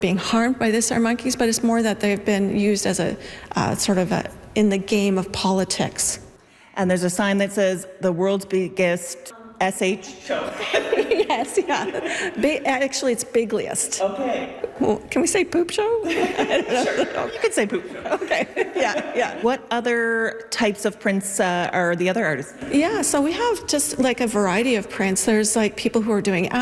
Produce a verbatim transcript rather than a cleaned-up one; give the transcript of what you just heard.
being harmed by this are monkeys, but it's more that they've been used as a uh, sort of a, in the game of politics. And there's a sign that says the world's biggest S H show. Yes, yeah. Bi- actually, it's bigliest. Okay. Well, can we say poop show? Sure. You could say poop show. Okay, yeah, yeah. What other types of prints uh, are the other artists? Yeah, so we have just like a variety of prints. There's like people who are doing